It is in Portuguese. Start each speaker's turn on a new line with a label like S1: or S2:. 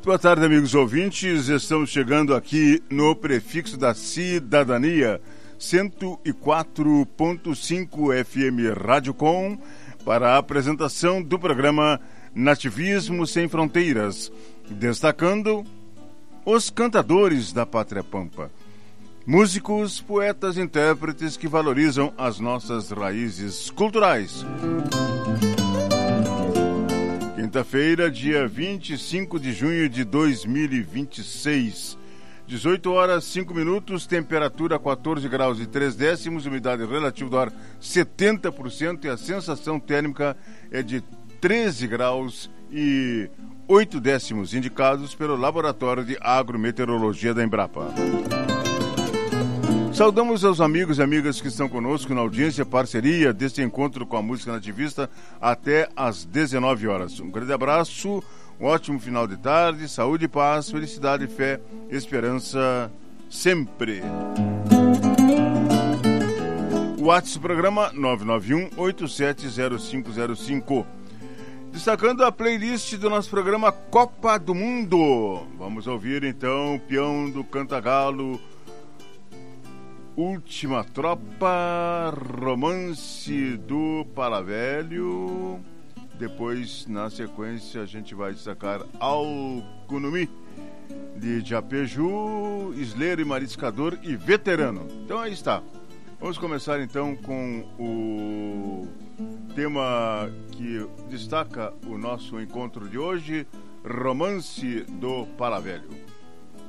S1: boa tarde, amigos ouvintes. Estamos chegando aqui no Prefixo da Cidadania, 104.5 FM Rádio Com, para a apresentação do programa Nativismo Sem Fronteiras, destacando os cantadores da Pátria Pampa. Músicos, poetas, intérpretes que valorizam as nossas raízes culturais. Quinta-feira, dia 25 de junho de 2026. 18 horas 5 minutos, temperatura 14 graus e 3 décimos, umidade relativa do ar 70% e a sensação térmica é de 13 graus e 8 décimos, indicados pelo Laboratório de Agrometeorologia da Embrapa. Saudamos aos amigos e amigas que estão conosco na audiência e parceria deste encontro com a música nativista até às 19 horas. Um grande abraço, um ótimo final de tarde, saúde, paz, felicidade, fé, esperança sempre. O WhatsApp do programa 991-870505. Destacando a playlist do nosso programa Copa do Mundo. Vamos ouvir então o peão do Cantagalo, Última Tropa, Romance do Palavelho. Depois, na sequência, a gente vai destacar Alcunumi, de Japeju, Isleiro e Mariscador e Veterano. Então aí está. Vamos começar então com o tema que destaca o nosso encontro de hoje, Romance do Palavelho.